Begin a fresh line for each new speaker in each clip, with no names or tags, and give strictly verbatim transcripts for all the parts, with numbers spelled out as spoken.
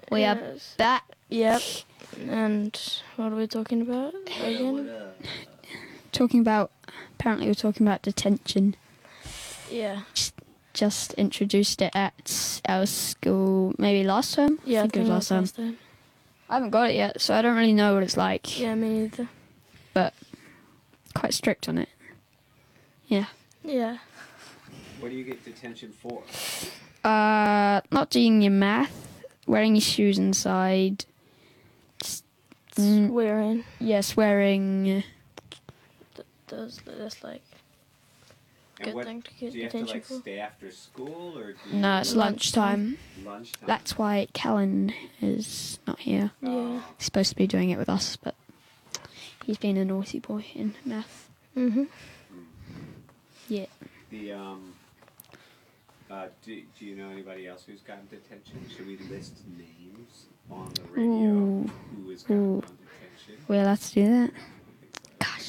We are
Yes.
back.
Yep. And what are we talking about again?
Talking about, apparently we're talking about detention.
Yeah.
Just introduced it at our school maybe last term.
Yeah,
I think it was last time.
last time.
I haven't got it yet, so I don't really know what it's like.
Yeah, me neither.
But quite strict on it. Yeah.
Yeah.
What do you get detention for?
Uh, not doing your math, wearing your shoes inside. Mm.
Swearing.
Yeah, swearing.
Th- That's, that's like
And
good
what,
thing to get
do you have to
detention
like
for.
stay after school or? Do you
No, it's lunchtime.
lunchtime?
That's why Callan is not here.
Yeah.
He's supposed to be doing it with us, but he's been a naughty boy in math.
Mhm.
Yeah.
The um. Uh, do, do you know anybody else who's gotten detention? Should we list names on the radio?
Ooh.
Who has gotten
Ooh.
on detention?
We'll have to do that.
Gosh.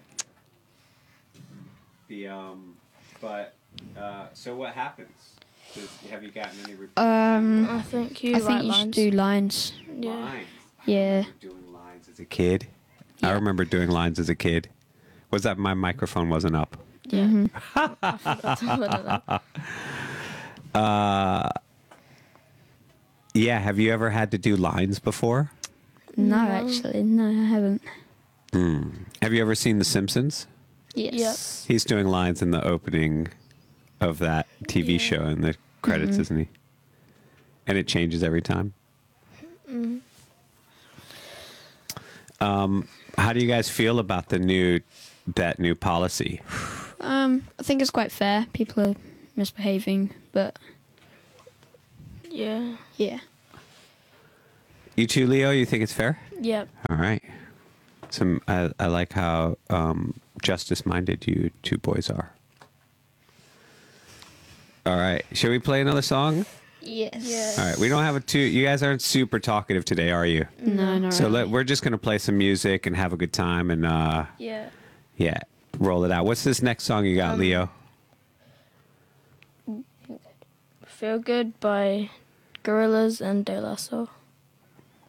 The um, but uh, so what happens? Does, have you gotten any reports?
Um,
I think you
I
write
think you
lines.
should do lines.
Yeah.
Lines.
Yeah.
I remember doing lines as a kid. I
Yeah.
remember doing lines as a kid. Was that my microphone wasn't up?
Yeah.
Mhm.
I forgot to put it up.
Uh, yeah. Have you ever had to do lines before?
No,
No.
actually, no, I haven't.
Hmm. Have you ever seen The Simpsons?
Yes.
He's doing lines in the opening of that T V
Yeah.
show in the credits,
Mhm.
isn't he? And it changes every time.
Mhm.
Um, how do you guys feel about the new that new policy?
Um, I think it's quite fair. People are misbehaving, but
Yeah.
yeah.
You too, Leo. You think it's fair?
Yep.
All right. Some I, I like how um, justice-minded you two boys are. All right. Shall we play another song?
Yes.
Yes.
All right. We don't have a two. You guys aren't super talkative today, are you?
No, not
So
really.
let, we're just gonna play some music and have a good time and uh,
Yeah.
yeah, roll it out. What's this next song you got,
Um,
Leo?
Feel Good by Gorillaz and De La Soul.